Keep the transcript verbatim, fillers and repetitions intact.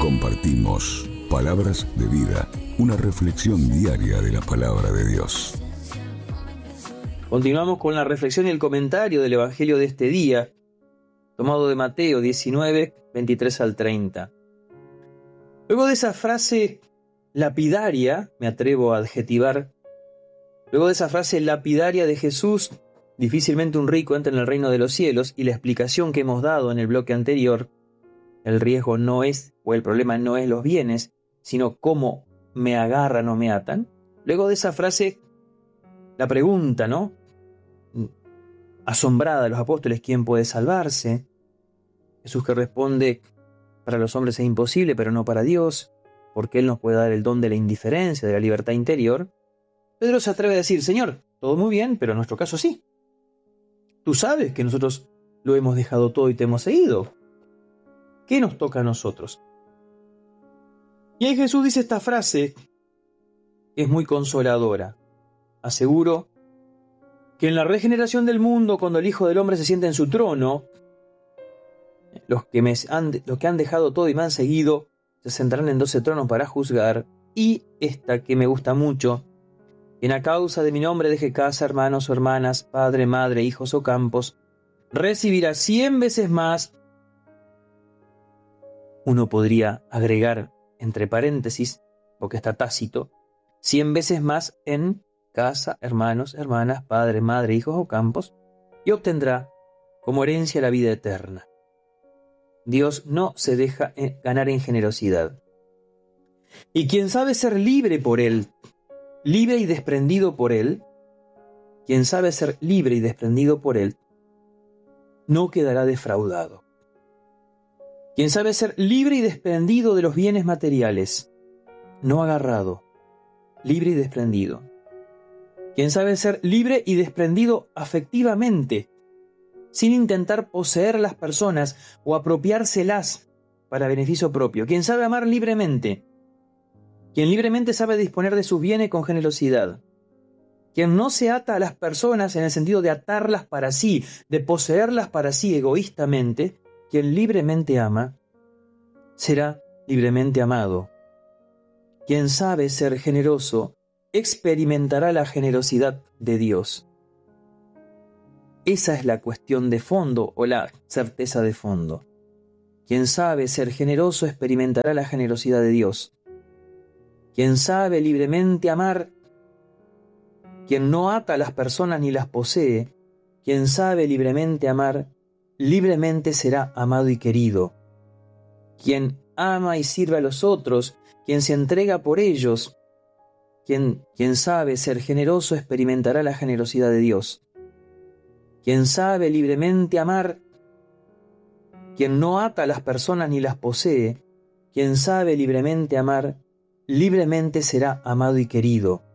Compartimos palabras de vida, una reflexión diaria de la palabra de Dios. Continuamos con la reflexión y el comentario del Evangelio de este día, tomado de Mateo diecinueve, veintitrés al treinta. Luego de esa frase lapidaria, me atrevo a adjetivar, luego de esa frase lapidaria de Jesús, difícilmente un rico entra en el reino de los cielos, y la explicación que hemos dado en el bloque anterior, el riesgo no es, o el problema no es los bienes, sino cómo me agarran o me atan. Luego de esa frase, la pregunta, ¿no? Asombrada de los apóstoles, ¿quién puede salvarse? Jesús que responde, para los hombres es imposible, pero no para Dios, porque Él nos puede dar el don de la indiferencia, de la libertad interior. Pedro se atreve a decir, Señor, todo muy bien, pero en nuestro caso sí. Tú sabes que nosotros lo hemos dejado todo y te hemos seguido. ¿Qué nos toca a nosotros? Y ahí Jesús dice esta frase, que es muy consoladora. Aseguro que en la regeneración del mundo, cuando el Hijo del Hombre se siente en su trono, los que, me han, los que han dejado todo y me han seguido, se sentarán en doce tronos para juzgar, y esta que me gusta mucho, quien a causa de mi nombre deje casa, hermanos o hermanas, padre, madre, hijos o campos, recibirá cien veces más. Uno podría agregar, entre paréntesis, porque está tácito, cien veces más en casa, hermanos, hermanas, padre, madre, hijos o campos, y obtendrá como herencia la vida eterna. Dios no se deja ganar en generosidad. Y quien sabe ser libre por Él, libre y desprendido por Él, quien sabe ser libre y desprendido por Él, no quedará defraudado. Quien sabe ser libre y desprendido de los bienes materiales, no agarrado, libre y desprendido. Quien sabe ser libre y desprendido afectivamente, sin intentar poseer las personas o apropiárselas para beneficio propio. Quien sabe amar libremente, quien libremente sabe disponer de sus bienes con generosidad. Quien no se ata a las personas en el sentido de atarlas para sí, de poseerlas para sí egoístamente, quien libremente ama, será libremente amado. Quien sabe ser generoso, experimentará la generosidad de Dios. Esa es la cuestión de fondo o la certeza de fondo. Quien sabe ser generoso experimentará la generosidad de Dios. Quien sabe libremente amar, quien no ata a las personas ni las posee, quien sabe libremente amar, libremente será amado y querido. Quien ama y sirve a los otros, quien se entrega por ellos, quien, quien sabe ser generoso experimentará la generosidad de Dios. Quien sabe libremente amar, quien no ata a las personas ni las posee, quien sabe libremente amar, libremente será amado y querido.